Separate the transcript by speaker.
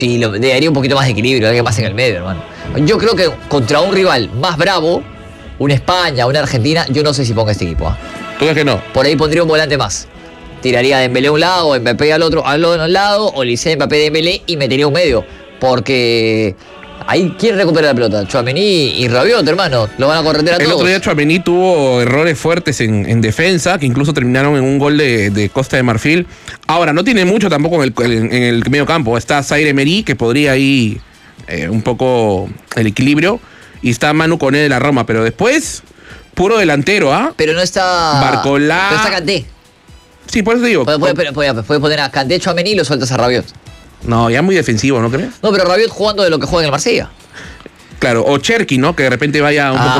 Speaker 1: Y le daría un poquito más de equilibrio, alguien más en el medio, hermano. Yo creo que contra un rival más bravo, una España, una Argentina, yo no sé si ponga este equipo.
Speaker 2: ¿Tú crees que no?
Speaker 1: Por ahí pondría un volante más. Tiraría a Dembélé a un lado, Mbappé al otro lado, o le hice Mbappé Dembélé y metería un medio. Porque ahí, ¿quién recupera la pelota? Tchouaméni y Rabiot, hermano. Lo van a corretear a todos.
Speaker 2: El otro día Tchouaméni tuvo errores fuertes en defensa, que incluso terminaron en un gol de Costa de Marfil. Ahora, no tiene mucho tampoco en el medio campo. Está Zaire Emery, que podría ahí un poco el equilibrio. Y está Manu Koné de la Roma. Pero después, puro delantero, ¿ah?
Speaker 1: Pero no está...
Speaker 2: Barcolá.
Speaker 1: Pero está Kanté.
Speaker 2: Sí, por eso te digo.
Speaker 1: Puede poner a Kanté, Tchouaméni y lo sueltas a Rabiot.
Speaker 2: No, ya muy defensivo, ¿no crees?
Speaker 1: No, pero Rabiot jugando de lo que juega en el Marsella.
Speaker 2: Claro, o Cherki, ¿no? Que de repente vaya un poco